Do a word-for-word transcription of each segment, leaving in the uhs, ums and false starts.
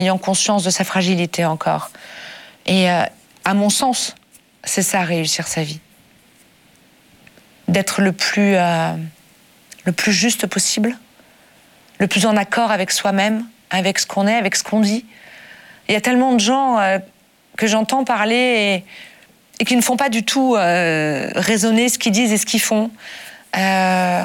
ayant conscience de sa fragilité encore. Et euh, à mon sens, c'est ça, réussir sa vie. D'être le plus, euh, le plus juste possible, le plus en accord avec soi-même, avec ce qu'on est, avec ce qu'on dit. Il y a tellement de gens euh, que j'entends parler et, et qui ne font pas du tout euh, raisonner ce qu'ils disent et ce qu'ils font. Euh,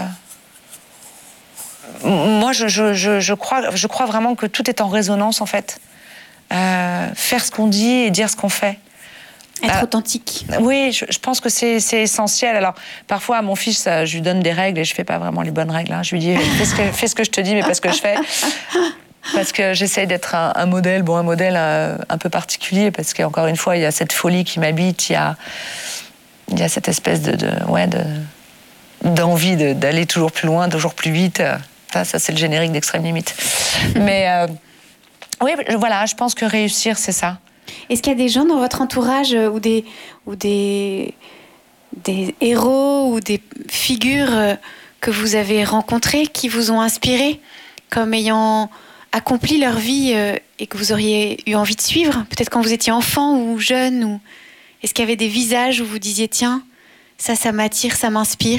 moi, je, je, je, je, crois, je crois vraiment que tout est en résonance, en fait. Euh, faire ce qu'on dit et dire ce qu'on fait. Être euh, authentique. Oui, je, je pense que c'est, c'est essentiel. Alors, parfois, à mon fils, je lui donne des règles et je fais pas vraiment les bonnes règles. Hein. Je lui dis, fais ce, que, fais ce que je te dis, mais pas ce que je fais. Parce que j'essaye d'être un, un modèle, bon, un modèle euh, un peu particulier, parce qu'encore une fois, il y a cette folie qui m'habite, il y a, il y a cette espèce de, de, ouais, de, d'envie de, d'aller toujours plus loin, toujours plus vite. Ça, ça c'est le générique d'Extrême Limite. Mais euh, oui, voilà, je pense que réussir, c'est ça. Est-ce qu'il y a des gens dans votre entourage euh, ou, des, ou des, des héros ou des figures euh, que vous avez rencontrés qui vous ont inspiré comme ayant accompli leur vie euh, et que vous auriez eu envie de suivre, peut-être quand vous étiez enfant ou jeune, ou est-ce qu'il y avait des visages où vous disiez tiens, ça, ça m'attire, ça m'inspire?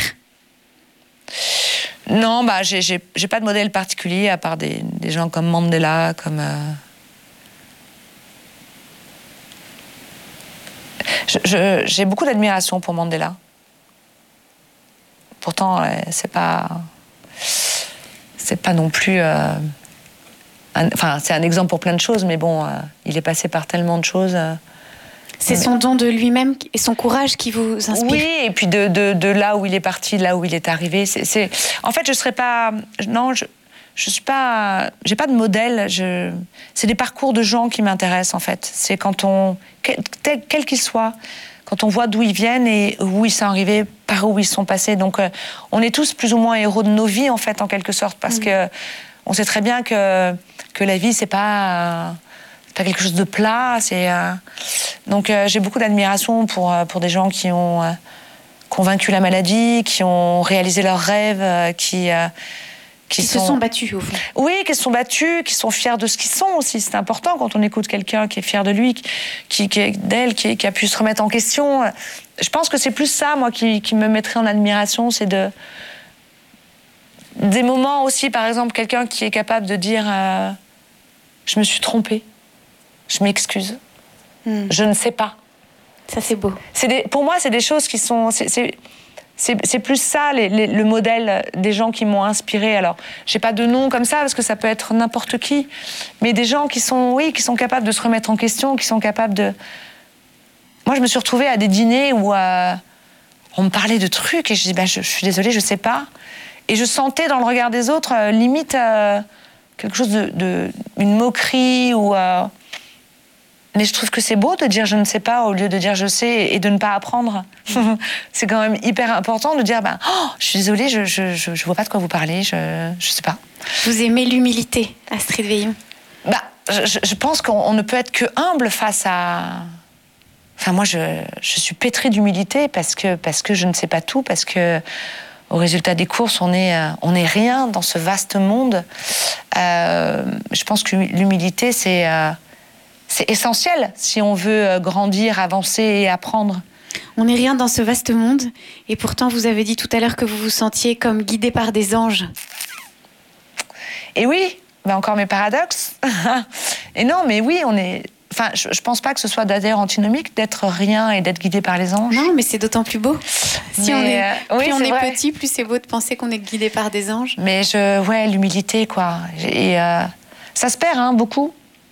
Non, bah, j'ai, j'ai, j'ai pas de modèle particulier à part des, des gens comme Mandela, comme... Euh... Je, je, j'ai beaucoup d'admiration pour Mandela. Pourtant, euh, c'est pas... C'est pas non plus... Euh... Un, enfin, c'est un exemple pour plein de choses, mais bon, euh, il est passé par tellement de choses... Euh... C'est son don de lui-même et son courage qui vous inspire. Oui, et puis de, de, de là où il est parti, de là où il est arrivé. C'est, c'est... En fait, je serais pas... Non, je, je suis pas... J'ai pas de modèle. Je... C'est des parcours de gens qui m'intéressent, en fait. C'est quand on... Quel, tel, quel qu'il soit, quand on voit d'où ils viennent et où ils sont arrivés, par où ils sont passés. Donc, euh, on est tous plus ou moins héros de nos vies, en fait, en quelque sorte. Parce mmh. que on sait très bien que, que la vie, c'est pas... Euh, pas quelque chose de plat, c'est euh... donc euh, j'ai beaucoup d'admiration pour euh, pour des gens qui ont euh, convaincu la maladie, qui ont réalisé leurs rêves, euh, qui euh, qui, qui sont... se sont battus au fond. Oui, qui se sont battus, qui sont fiers de ce qu'ils sont aussi. C'est important quand on écoute quelqu'un qui est fier de lui, qui, qui d'elle, qui, qui a pu se remettre en question. Je pense que c'est plus ça, moi, qui, qui me mettrait en admiration, c'est de des moments aussi, par exemple, quelqu'un qui est capable de dire euh, je me suis trompée. Je m'excuse. Mm. Je ne sais pas. Ça, c'est beau. C'est des, pour moi, c'est des choses qui sont... C'est, c'est, c'est, c'est plus ça, les, les, le modèle des gens qui m'ont inspirée. Alors, j'ai pas de nom comme ça, parce que ça peut être n'importe qui. Mais des gens qui sont, oui, qui sont capables de se remettre en question, qui sont capables de... Moi, je me suis retrouvée à des dîners où euh, on me parlait de trucs, et je dis, bah, je, je suis désolée, je sais pas. Et je sentais dans le regard des autres, euh, limite, euh, quelque chose de, de... une moquerie, ou... Euh, Mais je trouve que c'est beau de dire je ne sais pas au lieu de dire je sais et de ne pas apprendre. C'est quand même hyper important de dire ben, oh, je suis désolée, je, je, je, je vois pas de quoi vous parlez, je ne sais pas. Vous aimez l'humilité, Astrid Veillon? Bah, je, je pense qu'on on ne peut être que humble face à... Enfin, moi, je, je suis pétrie d'humilité parce que, parce que je ne sais pas tout, parce que au résultat des courses, on est, on est rien dans ce vaste monde. Euh, je pense que l'humilité, c'est... Euh, C'est essentiel si on veut grandir, avancer et apprendre. On n'est rien dans ce vaste monde. Et pourtant, vous avez dit tout à l'heure que vous vous sentiez comme guidé par des anges. Et oui, ben encore mes paradoxes. Et non, mais oui, on est... Enfin, je, je pense pas que ce soit d'ailleurs antinomique d'être rien et d'être guidé par les anges. Non, mais c'est d'autant plus beau. Si mais on est, euh, oui, plus on est vrai. petit, plus c'est beau de penser qu'on est guidé par des anges. Mais je... Ouais, l'humilité, quoi. Et euh, ça se perd, hein, beaucoup.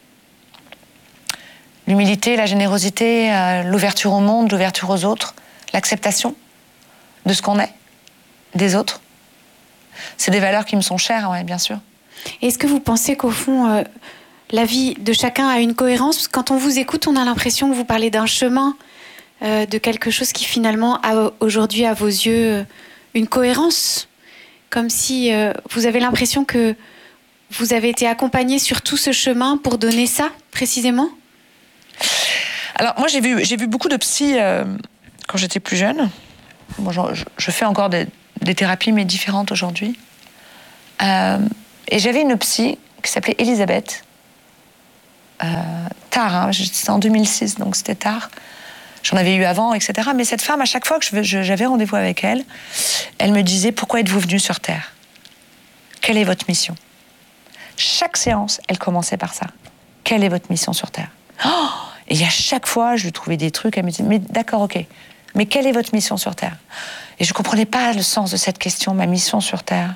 L'humilité, la générosité, euh, l'ouverture au monde, l'ouverture aux autres, l'acceptation de ce qu'on est, des autres. C'est des valeurs qui me sont chères, ouais, bien sûr. Et est-ce que vous pensez qu'au fond, euh, la vie de chacun a une cohérence? Parce que quand on vous écoute, on a l'impression que vous parlez d'un chemin, euh, de quelque chose qui finalement a aujourd'hui à vos yeux une cohérence. Comme si euh, vous avez l'impression que vous avez été accompagné sur tout ce chemin pour donner ça, précisément? Alors, moi, j'ai vu, j'ai vu beaucoup de psy euh, quand j'étais plus jeune. Bon, je, je fais encore des, des thérapies, mais différentes aujourd'hui. Euh, et j'avais une psy qui s'appelait Elisabeth, euh, tard, hein, c'était en deux mille six, donc c'était tard. J'en avais eu avant, et cetera. Mais cette femme, à chaque fois que je, je, j'avais rendez-vous avec elle, elle me disait « Pourquoi êtes-vous venue sur Terre ? Quelle est votre mission ?» Chaque séance, elle commençait par ça. « Quelle est votre mission sur Terre ?» Oh, et à chaque fois, je lui trouvais des trucs, elle me disait « Mais d'accord, ok, mais quelle est votre mission sur Terre ?» Et je ne comprenais pas le sens de cette question, ma mission sur Terre.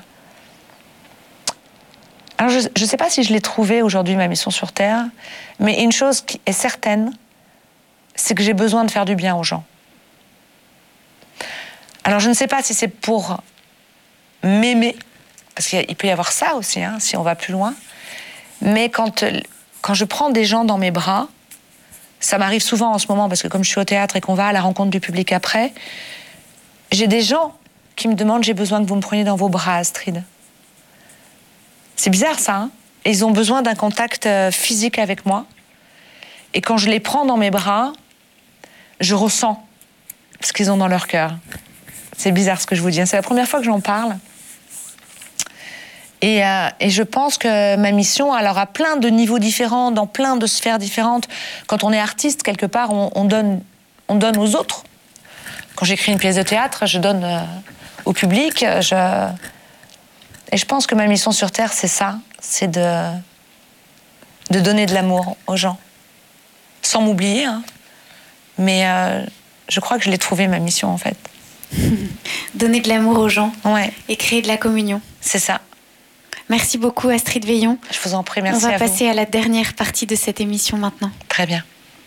Alors, je ne sais pas si je l'ai trouvée aujourd'hui, ma mission sur Terre, mais une chose qui est certaine, c'est que j'ai besoin de faire du bien aux gens. Alors, je ne sais pas si c'est pour m'aimer, parce qu'il peut y avoir ça aussi, hein, si on va plus loin, mais quand, quand je prends des gens dans mes bras, ça m'arrive souvent en ce moment, parce que comme je suis au théâtre et qu'on va à la rencontre du public après, j'ai des gens qui me demandent « J'ai besoin que vous me preniez dans vos bras, Astrid ». C'est bizarre, ça, hein ? Et ils ont besoin d'un contact physique avec moi. Et quand je les prends dans mes bras, je ressens ce qu'ils ont dans leur cœur. C'est bizarre ce que je vous dis. C'est la première fois que j'en parle. Et, euh, et je pense que ma mission, alors à plein de niveaux différents, dans plein de sphères différentes, quand on est artiste, quelque part, on, on, donne, on donne aux autres. Quand j'écris une pièce de théâtre, je donne euh, au public. Je... Et je pense que ma mission sur Terre, c'est ça. C'est de, de donner de l'amour aux gens. Sans m'oublier, hein. Mais euh, je crois que je l'ai trouvé, ma mission, en fait. Donner de l'amour aux gens. Ouais. Et créer de la communion. C'est ça. Merci beaucoup, Astrid Veillon. Je vous en prie, merci à vous. On va passer à la dernière partie de cette émission maintenant. Très bien.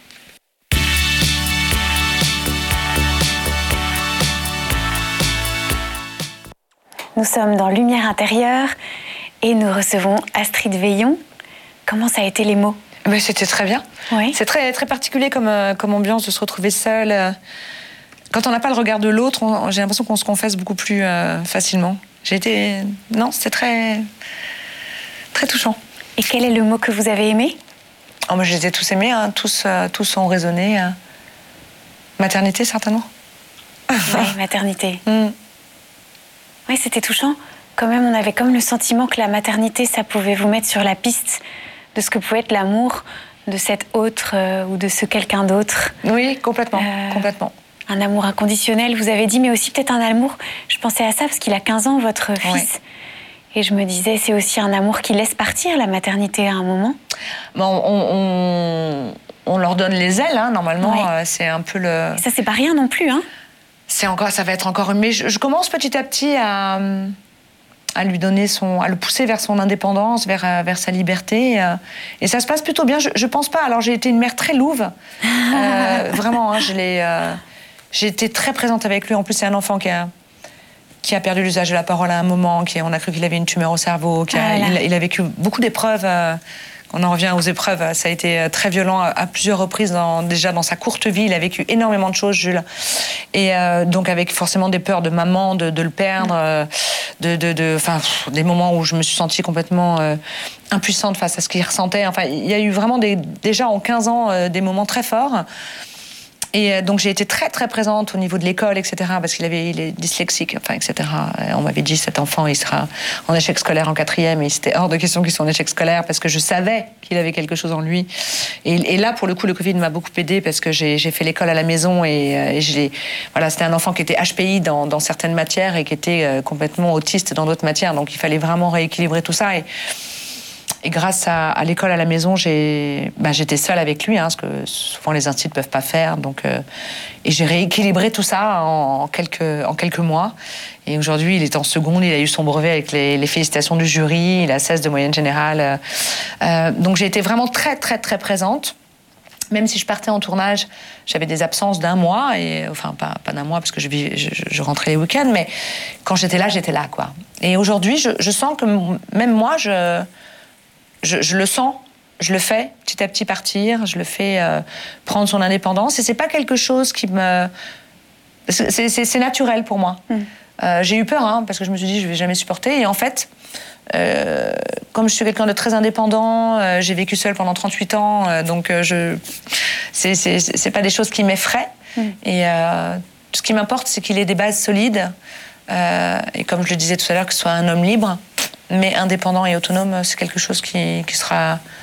Nous sommes dans Lumière intérieure et nous recevons Astrid Veillon. Comment ça a été les mots ? Mais c'était très bien. Oui. C'est très, très particulier comme, euh, comme ambiance de se retrouver seule. Euh, quand on n'a pas le regard de l'autre, on, j'ai l'impression qu'on se confesse beaucoup plus euh, facilement. J'ai été... Non, c'était très... très touchant. Et quel est le mot que vous avez aimé ? Oh, moi, je les ai tous aimés, hein. tous, euh, tous ont résonné. Euh. Maternité, certainement. Oui, maternité. Mm. Oui, c'était touchant. Quand même, on avait comme le sentiment que la maternité, ça pouvait vous mettre sur la piste de ce que pouvait être l'amour de cet autre euh, ou de ce quelqu'un d'autre. Oui, complètement, Euh, complètement. Un amour inconditionnel, vous avez dit, mais aussi peut-être un amour. Je pensais à ça parce qu'il a quinze ans, votre fils. Ouais. Et je me disais, c'est aussi un amour qui laisse partir la maternité à un moment. Bon, on, on, on leur donne les ailes, hein, normalement. Ouais. Euh, c'est un peu le... Et ça, c'est pas rien non plus, hein. C'est encore, ça va être encore... Mais je, je commence petit à petit à, à lui donner son... à le pousser vers son indépendance, vers, vers sa liberté. Et ça se passe plutôt bien. Je, je pense pas. Alors, j'ai été une mère très louve. Euh, vraiment, hein, je l'ai... Euh, j'ai été très présente avec lui. En plus, c'est un enfant qui a... qui a perdu l'usage de la parole à un moment, qui, on a cru qu'il avait une tumeur au cerveau, qui a, ah il, il a vécu beaucoup d'épreuves. Euh, on en revient aux épreuves. Ça a été très violent à, à plusieurs reprises. Dans, déjà dans sa courte vie, il a vécu énormément de choses, Jules. Et euh, donc avec forcément des peurs de maman, de, de le perdre, euh, de, de, de, enfin, des moments où je me suis sentie complètement euh, impuissante face à ce qu'il ressentait. Enfin, il y a eu vraiment des, déjà en quinze ans euh, des moments très forts. Et donc j'ai été très très présente au niveau de l'école, et cetera. Parce qu'il avait, il est dyslexique, enfin, et cetera. On m'avait dit cet enfant, il sera en échec scolaire en quatrième, et c'était hors de question qu'il soit en échec scolaire parce que je savais qu'il avait quelque chose en lui. Et, et là, pour le coup, le Covid m'a beaucoup aidée parce que j'ai, j'ai fait l'école à la maison et, et j'ai, voilà, c'était un enfant qui était H P I dans, dans certaines matières et qui était complètement autiste dans d'autres matières. Donc il fallait vraiment rééquilibrer tout ça. Et, Et grâce à, à l'école à la maison, j'ai, bah, j'étais seule avec lui, hein, ce que souvent les instituts ne peuvent pas faire. Donc, euh, et j'ai rééquilibré tout ça en, en, quelques, en quelques mois. Et aujourd'hui, il est en seconde, il a eu son brevet avec les, les félicitations du jury, il a seize de moyenne générale. Euh, donc j'ai été vraiment très, très, très présente. Même si je partais en tournage, j'avais des absences d'un mois, et, enfin pas, pas d'un mois parce que je, je, je rentrais les week-ends, mais quand j'étais là, j'étais là, quoi. Et aujourd'hui, je, je sens que même moi, je... Je, je le sens, je le fais petit à petit partir, je le fais euh, prendre son indépendance. Et c'est pas quelque chose qui me... C'est, c'est, c'est naturel pour moi. Mm. Euh, j'ai eu peur, hein, parce que je me suis dit, je vais jamais supporter. Et en fait, euh, comme je suis quelqu'un de très indépendant, euh, j'ai vécu seule pendant trente-huit ans, euh, donc euh, je... c'est, c'est, c'est pas des choses qui m'effraient. Mm. Et euh, ce qui m'importe, c'est qu'il ait des bases solides. Euh, et comme je le disais tout à l'heure, que ce soit un homme libre. Mais indépendant et autonome, c'est quelque chose qui, qui sera